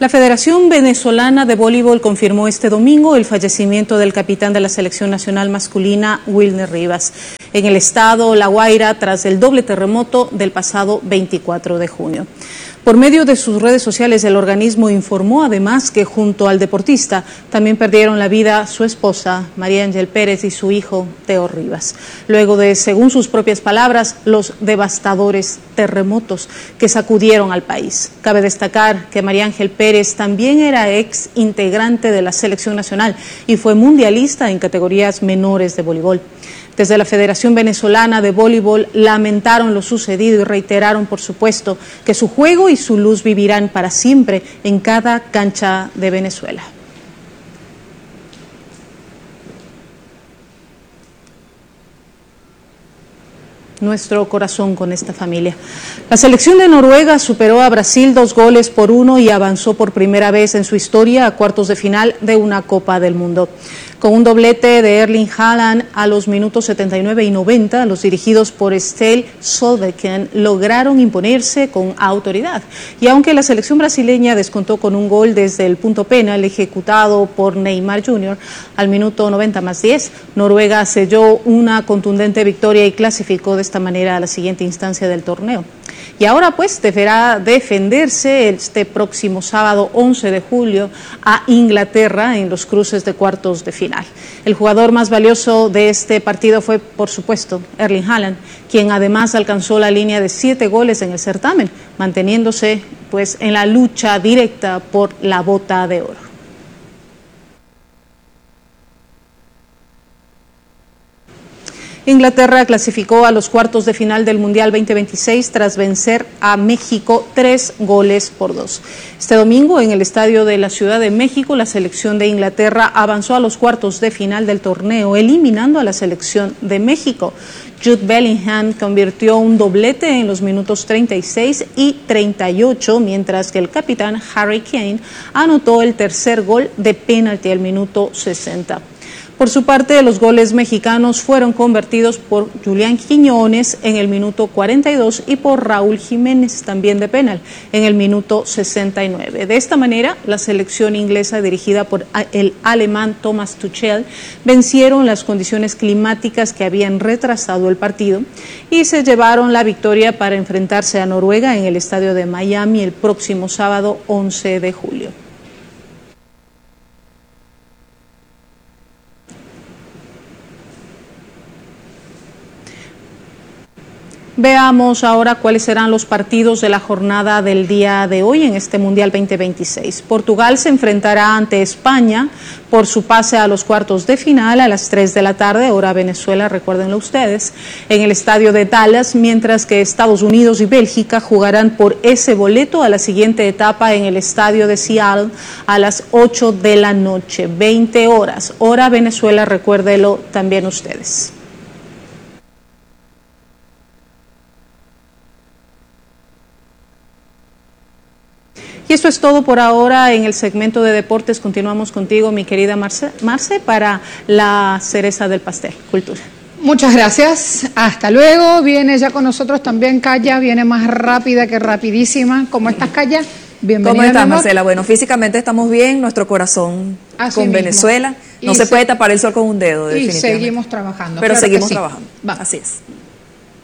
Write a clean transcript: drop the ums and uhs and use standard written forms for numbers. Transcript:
La Federación Venezolana de Voleibol confirmó este domingo el fallecimiento del capitán de la selección nacional masculina, Wilner Rivas, en el estado La Guaira tras el doble terremoto del pasado 24 de junio. Por medio de sus redes sociales, el organismo informó además que junto al deportista también perdieron la vida su esposa, María Ángel Pérez, y su hijo, Teo Rivas, luego de, según sus propias palabras, los devastadores terremotos que sacudieron al país. Cabe destacar que María Ángel Pérez también era ex integrante de la selección nacional y fue mundialista en categorías menores de voleibol. Desde la Federación Venezolana de Voleibol lamentaron lo sucedido y reiteraron, por supuesto, que su juego y su luz vivirán para siempre en cada cancha de Venezuela. Nuestro corazón con esta familia. La selección de Noruega superó a Brasil 2-1 y avanzó por primera vez en su historia a cuartos de final de una Copa del Mundo. Con un doblete de Erling Haaland a los minutos 79 y 90, los dirigidos por Ståle Solbakken lograron imponerse con autoridad. Y aunque la selección brasileña descontó con un gol desde el punto penal ejecutado por Neymar Jr. al minuto 90+10, Noruega selló una contundente victoria y clasificó de esta manera a la siguiente instancia del torneo. Y ahora pues deberá defenderse este próximo sábado 11 de julio a Inglaterra en los cruces de cuartos de final. El jugador más valioso de este partido fue, por supuesto, Erling Haaland, quien además alcanzó la línea de 7 goles en el certamen, manteniéndose pues en la lucha directa por la bota de oro. Inglaterra clasificó a los cuartos de final del Mundial 2026 tras vencer a México 3-2. Este domingo, en el estadio de la Ciudad de México, la selección de Inglaterra avanzó a los cuartos de final del torneo, eliminando a la selección de México. Jude Bellingham convirtió un doblete en los minutos 36 y 38, mientras que el capitán Harry Kane anotó el tercer gol de penalti al minuto 60. Por su parte, los goles mexicanos fueron convertidos por Julián Quiñones en el minuto 42 y por Raúl Jiménez, también de penal, en el minuto 69. De esta manera, la selección inglesa dirigida por el alemán Thomas Tuchel vencieron las condiciones climáticas que habían retrasado el partido y se llevaron la victoria para enfrentarse a Noruega en el estadio de Miami el próximo sábado 11 de julio. Veamos ahora cuáles serán los partidos de la jornada del día de hoy en este Mundial 2026. Portugal se enfrentará ante España por su pase a los cuartos de final a las 3 de la tarde, hora Venezuela, recuérdenlo ustedes, en el estadio de Dallas, mientras que Estados Unidos y Bélgica jugarán por ese boleto a la siguiente etapa en el estadio de Seattle a las 8 de la noche, 20 horas, hora Venezuela, recuérdenlo también ustedes. Y esto es todo por ahora en el segmento de deportes. Continuamos contigo, mi querida Marce, para la cereza del pastel, cultura. Muchas gracias, hasta luego. Viene ya con nosotros también Calla, viene más rápida que rapidísima. ¿Cómo estás, Calla? Bienvenida. ¿Cómo estás, Marcela? Bueno, físicamente estamos bien, nuestro corazón así con mismo. Venezuela. No se puede tapar el sol con un dedo, definitivamente. Y seguimos trabajando. Pero claro seguimos sí. trabajando, Vamos. así es.